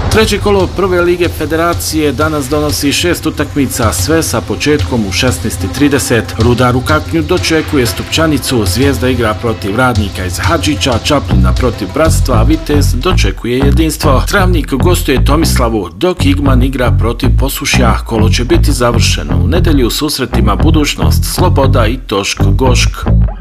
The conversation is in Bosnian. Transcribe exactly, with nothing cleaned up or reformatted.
Treće kolo prve lige federacije danas donosi šest utakmica, sve sa početkom u šesnaest i trideset. Rudar u Kaknju dočekuje Stupčanicu, Zvijezda igra protiv Radnika iz Hadžića, Čaplina protiv Bratstva, a Vitez dočekuje Jedinstvo. Travnik gostuje Tomislavu, dok Igman igra protiv Posušja. Kolo će biti završeno u nedjelju susretima Budućnost, Sloboda i Tošk Gošk.